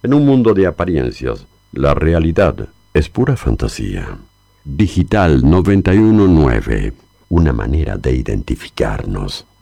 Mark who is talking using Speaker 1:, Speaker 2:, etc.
Speaker 1: En un mundo de apariencias, la realidad es pura fantasía. Digital 919, una manera de identificarnos.